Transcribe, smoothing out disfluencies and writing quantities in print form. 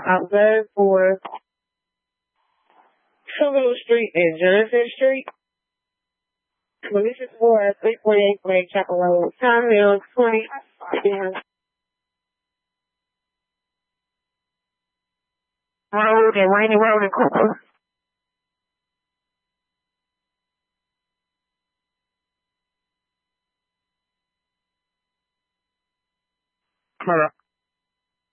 Outlet for Summerville Street and Jennifer Street. So this is for 348 Great Chapel Road. Time is 20. Road and Rainy Road in Cooper. Hello.